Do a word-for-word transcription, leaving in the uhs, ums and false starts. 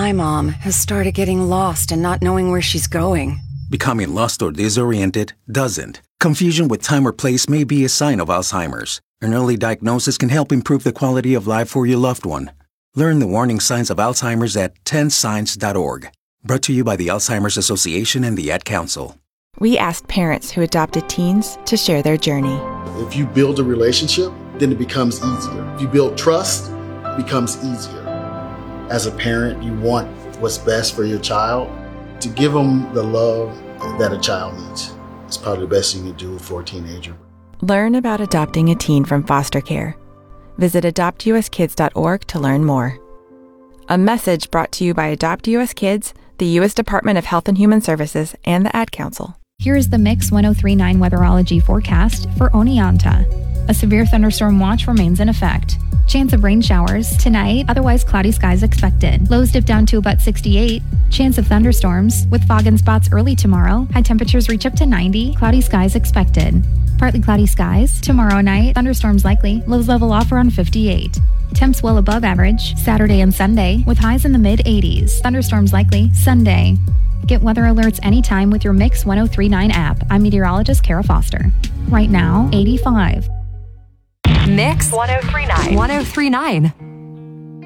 My mom has started getting lost and not knowing where she's going. Becoming lost or disoriented doesn't. Confusion with time or place may be a sign of Alzheimer's. An early diagnosis can help improve the quality of life for your loved one. Learn the warning signs of Alzheimer's at ten signs dot org. Brought to you by the Alzheimer's Association and the Ad Council. We asked parents who adopted teens to share their journey. If you build a relationship, then it becomes easier. If you build trust, it becomes easier. As a parent, you want what's best for your child. To give them the love that a child needs. It's probably the best thing you can do for a teenager. Learn about adopting a teen from foster care. Visit adopt u s kids dot org to learn more. A message brought to you by Adopt U S Kids, the U S Department of Health and Human Services, and the Ad Council. Here is the Mix one oh three point nine weatherology forecast for Oneonta. A severe thunderstorm watch remains in effect. Chance of rain showers tonight, otherwise cloudy skies expected. Lows dip down to about sixty-eight. Chance of thunderstorms with fog in spots early tomorrow. High temperatures reach up to ninety. Cloudy skies expected. Partly cloudy skies tomorrow night. Thunderstorms likely. Lows level off around fifty-eight. Temps well above average Saturday and Sunday with highs in the mid eighties. Thunderstorms likely Sunday. Get weather alerts anytime with your Mix one oh three point nine app. I'm meteorologist Kara Foster. Right now, eighty-five. Mix one oh three point nine. one oh three point nine.